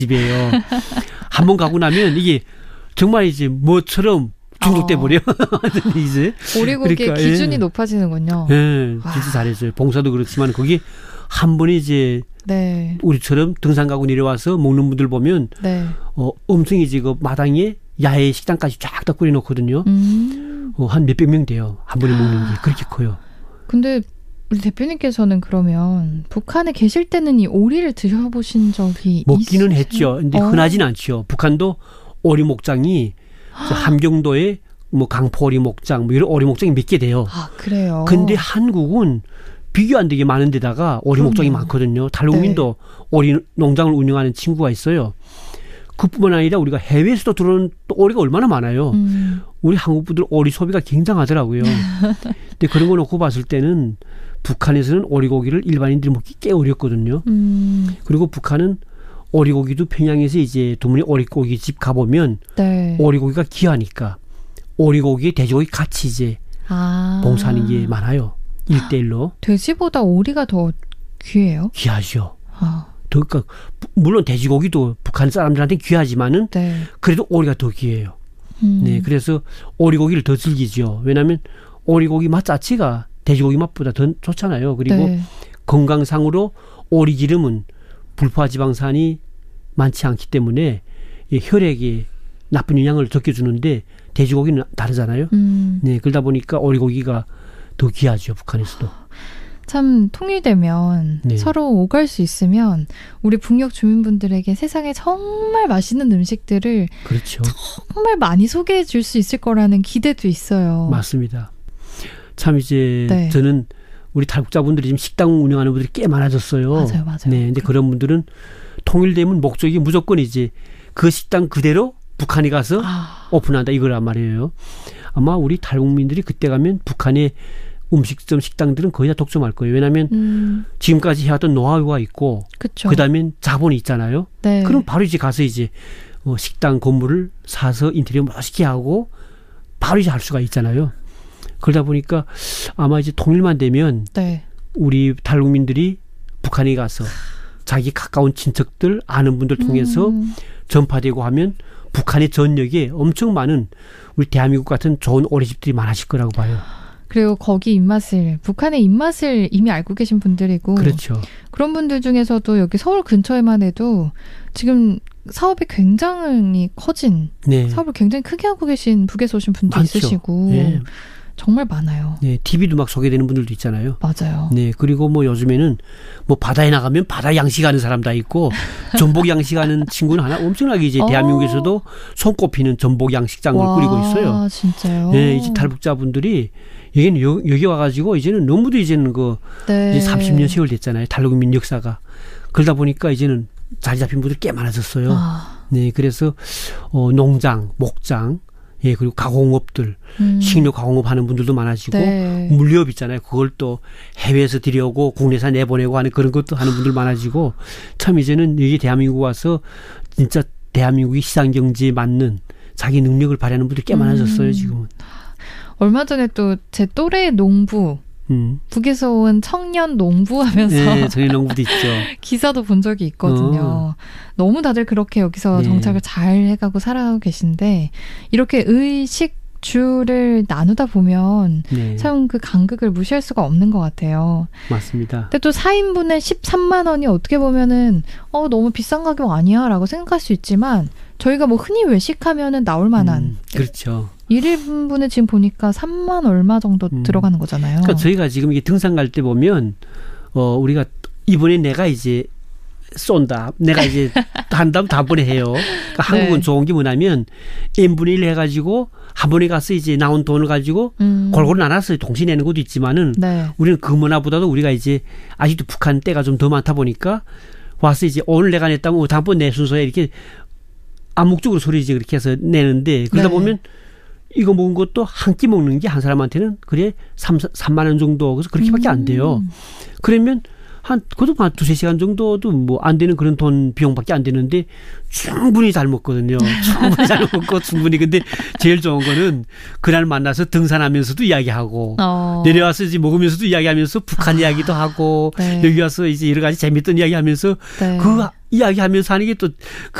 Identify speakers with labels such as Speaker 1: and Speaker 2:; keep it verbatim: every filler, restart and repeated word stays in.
Speaker 1: 집이에요. 한 번 가고 나면 이게 정말 이제 뭐처럼 중독돼 버려. 어. 이제
Speaker 2: 오리고기의
Speaker 1: 그러니까,
Speaker 2: 기준이
Speaker 1: 예.
Speaker 2: 높아지는군요.
Speaker 1: 예, 진짜 잘했어요. 봉사도 그렇지만 거기 한 번에 이제 네. 우리처럼 등산 가고 내려와서 먹는 분들 보면 네. 어, 엄청 이제 그 마당에 야외 식당까지 쫙 다 꾸려놓거든요. 음. 어, 한 몇백 명 돼요. 한 번에 먹는 게 그렇게 커요.
Speaker 2: 근데 우리 대표님께서는 그러면 북한에 계실 때는 이 오리를 드셔보신 적이
Speaker 1: 먹기는
Speaker 2: 있으세요?
Speaker 1: 했죠. 근데
Speaker 2: 어.
Speaker 1: 흔하진 않죠. 북한도 오리 목장이 함경도에 뭐 강포 오리 목장 뭐 이런 오리 목장이 몇 개 돼요.
Speaker 2: 아, 그래요.
Speaker 1: 근데 한국은 비교 안 되게 많은 데다가 오리 목장이 많거든요. 탈북민도 네. 오리 농장을 운영하는 친구가 있어요. 그뿐만 아니라 우리가 해외에서도 들어오는 또 오리가 얼마나 많아요. 음. 우리 한국 분들 오리 소비가 굉장하더라고요. 근데 그런 거 놓고 봤을 때는 북한에서는 오리고기를 일반인들이 먹기 꽤 어렵거든요. 음. 그리고 북한은 오리고기도 평양에서 이제 도문에 오리고기 집 가보면 네. 오리고기가 귀하니까 오리고기, 돼지고기 같이 이제 아. 봉사하는 게 많아요. 일대일로.
Speaker 2: 돼지보다 오리가 더 귀해요?
Speaker 1: 귀하죠. 아. 더, 그러니까 물론 돼지고기도 북한 사람들한테 귀하지만은 네. 그래도 오리가 더 귀해요. 음. 네, 그래서 오리고기를 더 즐기죠. 왜냐하면 오리고기 맛 자체가 돼지고기 맛보다 더 좋잖아요. 그리고 네. 건강상으로 오리 기름은 불포화 지방산이 많지 않기 때문에 혈액에 나쁜 영향을 적혀주는데 돼지고기는 다르잖아요. 음. 네, 그러다 보니까 오리고기가 더 귀하죠. 북한에서도.
Speaker 2: 참 통일되면 네. 서로 오갈 수 있으면 우리 북녘 주민분들에게 세상에 정말 맛있는 음식들을
Speaker 1: 그렇죠.
Speaker 2: 정말 많이 소개해 줄 수 있을 거라는 기대도 있어요.
Speaker 1: 맞습니다. 참 이제 네. 저는 우리 탈북자분들이 지금 식당 운영하는 분들이 꽤 많아졌어요.
Speaker 2: 맞아요, 맞아요.
Speaker 1: 네, 근데 그런 분들은 통일되면 목적이 무조건 이제 그 식당 그대로 북한에 가서 아. 오픈한다 이거란 말이에요. 아마 우리 탈북민들이 그때 가면 북한의 음식점 식당들은 거의 다 독점할 거예요. 왜냐하면 음. 지금까지 해왔던 노하우가 있고 그쵸. 그다음엔 자본이 있잖아요. 네. 그럼 바로 이제 가서 이제 어, 식당 건물을 사서 인테리어 멋있게 하고 바로 이제 할 수가 있잖아요. 그러다 보니까 아마 이제 통일만 되면 네. 우리 탈북민들이 북한에 가서 자기 가까운 친척들 아는 분들 통해서 음. 전파되고 하면 북한의 전역에 엄청 많은 우리 대한민국 같은 좋은 오리집들이 많아질 거라고 봐요.
Speaker 2: 그리고 거기 입맛을 북한의 입맛을 이미 알고 계신 분들이고
Speaker 1: 그렇죠.
Speaker 2: 그런 분들 중에서도 여기 서울 근처에만 해도 지금 사업이 굉장히 커진 네. 사업을 굉장히 크게 하고 계신 북에서 오신 분도 많죠. 있으시고 네. 정말 많아요.
Speaker 1: 네, 티비도 막 소개되는 분들도 있잖아요.
Speaker 2: 맞아요.
Speaker 1: 네, 그리고 뭐 요즘에는 뭐 바다에 나가면 바다 양식하는 사람 다 있고 전복 양식하는 친구는 하나 엄청나게 이제 대한민국에서도 손꼽히는 전복 양식장을 와, 꾸리고 있어요.
Speaker 2: 진짜요?
Speaker 1: 네, 이제 탈북자분들이 여기는 여, 여기 와가지고 이제는 너무도 이제는 그 네. 이제 삼십 년 세월 됐잖아요. 탈북민 역사가 그러다 보니까 이제는 자리 잡힌 분들이 꽤 많아졌어요. 아. 네, 그래서 어, 농장, 목장. 예, 그리고 가공업들, 음. 식료 가공업 하는 분들도 많아지고, 네. 물류업 있잖아요. 그걸 또 해외에서 들여오고, 국내에서 내보내고 하는 그런 것도 하는 분들 많아지고, 참 이제는 여기 대한민국 와서 진짜 대한민국의 시장 경제에 맞는 자기 능력을 발휘하는 분들이 꽤 많아졌어요, 음. 지금은.
Speaker 2: 얼마 전에 또 제 또래 농부, 음. 북에서 온 청년 농부 하면서
Speaker 1: 네, 청년 농부도 있죠.
Speaker 2: 기사도 본 적이 있거든요. 어. 너무 다들 그렇게 여기서 네. 정착을 잘 해가고 살아가고 계신데 이렇게 의식주를 나누다 보면 네. 참 그 간극을 무시할 수가 없는 것 같아요.
Speaker 1: 맞습니다.
Speaker 2: 근데 또 사 인분에 십삼만 원이 어떻게 보면은 어, 너무 비싼 가격 아니야 라고 생각할 수 있지만 저희가 뭐 흔히 외식하면은 나올 만한
Speaker 1: 음, 그렇죠.
Speaker 2: 일 인분에 지금 보니까 삼만 얼마 정도 음. 들어가는 거잖아요.
Speaker 1: 그러니까 저희가 지금 이게 등산 갈 때 보면 어 우리가 이번에 내가 이제 쏜다. 내가 이제 한다면 다번에 해요. 그러니까 네. 한국은 좋은 게 뭐냐면 n분의 일 해가지고 한 번에 가서 이제 나온 돈을 가지고 음. 골고루 나눠서 동시에 내는 것도 있지만은 네. 우리는 그 문화보다도 우리가 이제 아직도 북한 때가 좀 더 많다 보니까 와서 이제 오늘 내가 냈다면 다음번 내 순서에 이렇게 암묵적으로 소리지 그렇게 해서 내는데 그러다 네. 보면 이거 먹은 것도 한 끼 먹는 게 한 사람한테는 그래 삼만 원 정도 그래서 그렇게밖에 안 돼요. 그러면 한 그것도 한 두세 시간 정도도 뭐 안 되는 그런 돈 비용밖에 안 되는데 충분히 잘 먹거든요. 충분히 잘 먹고 충분히 근데 제일 좋은 거는 그날 만나서 등산하면서도 이야기하고 어. 내려와서 이제 먹으면서도 이야기하면서 북한 아. 이야기도 하고 네. 여기 와서 이제 여러 가지 재밌던 이야기하면서 네. 그 이야기하면서 하는 게 또